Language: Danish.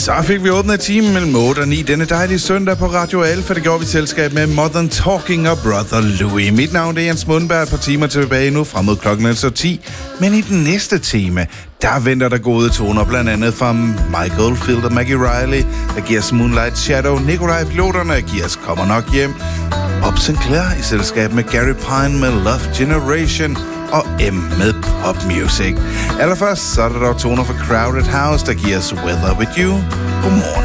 Så fik vi åbnet timen mellem 8 og 9 denne dejlige søndag på Radio Alfa. Det gjorde vi i selskab med Modern Talking og Brother Louis. Mit navn er Jens Mundberg, et par timer tilbage nu, frem mod klokken 10. Men i den næste time, der venter der gode toner, blandt andet fra Michael Field og Maggie Riley, der giver os Moonlight Shadow, Nikolaj Piloterne, der giver os Kommer Nok Hjem, Bob Sinclair i selskab med Gary Pine med Love Generation, og M med Pop Music. Allerførst så er der dog toner fra Crowded House, der giver os Weather With You. Godmorgen.